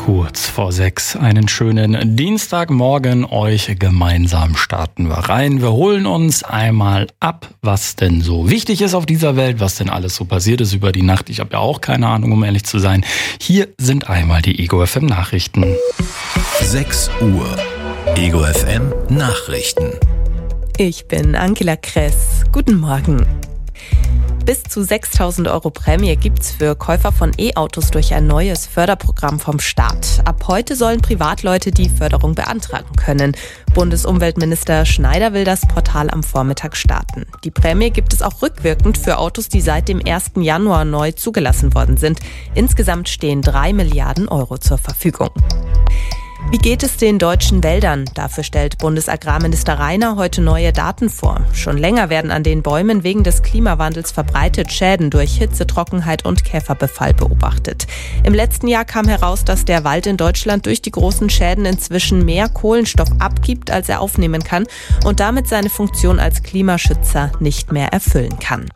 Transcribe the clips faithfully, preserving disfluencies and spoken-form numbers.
Kurz vor sechs, einen schönen Dienstagmorgen, euch gemeinsam starten wir rein. Wir holen uns einmal ab, was denn so wichtig ist auf dieser Welt, was denn alles so passiert ist über die Nacht. Ich habe ja auch keine Ahnung, um ehrlich zu sein. Hier sind einmal die Ego F M Nachrichten. sechs Uhr. Ego F M Nachrichten. Ich bin Angela Kress. Guten Morgen. Bis zu sechstausend Euro Prämie gibt's für Käufer von E-Autos durch ein neues Förderprogramm vom Staat. Ab heute sollen Privatleute die Förderung beantragen können. Bundesumweltminister Schneider will das Portal am Vormittag starten. Die Prämie gibt es auch rückwirkend für Autos, die seit dem ersten Januar neu zugelassen worden sind. Insgesamt stehen drei Milliarden Euro zur Verfügung. Wie geht es den deutschen Wäldern? Dafür stellt Bundesagrarminister Rainer heute neue Daten vor. Schon länger werden an den Bäumen wegen des Klimawandels verbreitet Schäden durch Hitze, Trockenheit und Käferbefall beobachtet. Im letzten Jahr kam heraus, dass der Wald in Deutschland durch die großen Schäden inzwischen mehr Kohlenstoff abgibt, als er aufnehmen kann und damit seine Funktion als Klimaschützer nicht mehr erfüllen kann.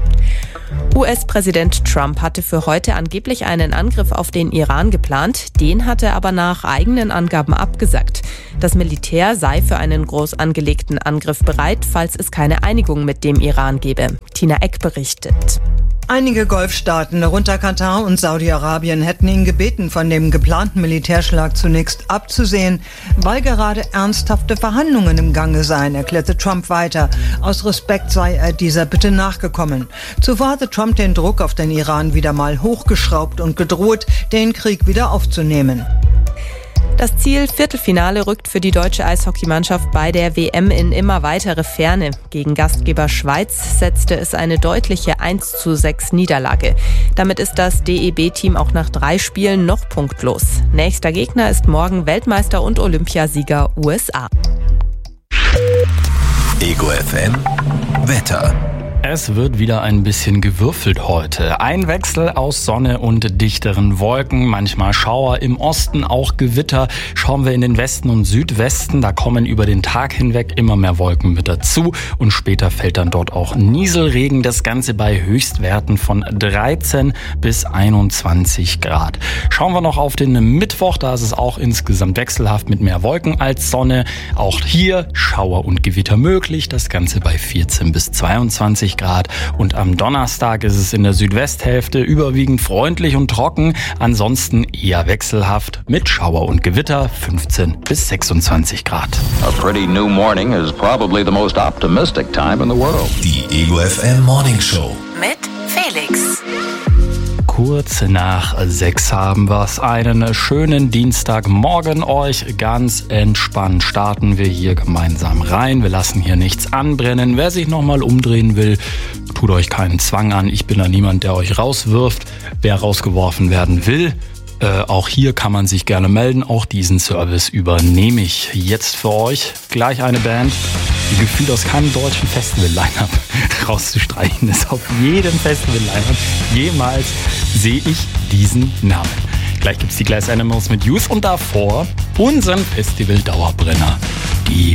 U S-Präsident Trump hatte für heute angeblich einen Angriff auf den Iran geplant, den hat er aber nach eigenen Angaben abgesagt. Das Militär sei für einen groß angelegten Angriff bereit, falls es keine Einigung mit dem Iran gebe. Tina Eck berichtet. Einige Golfstaaten, darunter Katar und Saudi-Arabien, hätten ihn gebeten, von dem geplanten Militärschlag zunächst abzusehen, weil gerade ernsthafte Verhandlungen im Gange seien, erklärte Trump weiter. Aus Respekt sei er dieser Bitte nachgekommen. Zuvor hatte Trump den Druck auf den Iran wieder mal hochgeschraubt und gedroht, den Krieg wieder aufzunehmen. Das Ziel Viertelfinale rückt für die deutsche Eishockeymannschaft bei der W M in immer weitere Ferne. Gegen Gastgeber Schweiz setzte es eine deutliche eins zu sechs Niederlage. Damit ist das D E B-Team auch nach drei Spielen noch punktlos. Nächster Gegner ist morgen Weltmeister und Olympiasieger U S A. Ego F M Wetter. Es wird wieder ein bisschen gewürfelt heute. Ein Wechsel aus Sonne und dichteren Wolken, manchmal Schauer, im Osten auch Gewitter. Schauen wir in den Westen und Südwesten, da kommen über den Tag hinweg immer mehr Wolken mit dazu und später fällt dann dort auch Nieselregen. Das Ganze bei Höchstwerten von dreizehn bis einundzwanzig Grad. Schauen wir noch auf den Mittwoch, da ist es auch insgesamt wechselhaft mit mehr Wolken als Sonne. Auch hier Schauer und Gewitter möglich, das Ganze bei vierzehn bis zweiundzwanzig Grad. Und am Donnerstag ist es in der Südwesthälfte überwiegend freundlich und trocken, ansonsten eher wechselhaft mit Schauer und Gewitter, fünfzehn bis sechsundzwanzig Grad. A pretty new morning is probably the most optimistic time in the world. Die Ego F M Morning Show Mit Felix. Kurz nach sechs haben wir es. Einen schönen Dienstagmorgen euch. Ganz entspannt starten wir hier gemeinsam rein. Wir lassen hier nichts anbrennen. Wer sich nochmal umdrehen will, tut euch keinen Zwang an. Ich bin da niemand, der euch rauswirft. Wer rausgeworfen werden will, äh, auch hier kann man sich gerne melden. Auch diesen Service übernehme ich. Jetzt für euch gleich eine Band, die gefühlt aus keinem deutschen Festival-Line-Up rauszustreichen ist. Auf jedem Festival-Line-Up jemals sehe ich diesen Namen. Gleich gibt's die Glass Animals mit Youth und davor unseren Festival-Dauerbrenner, die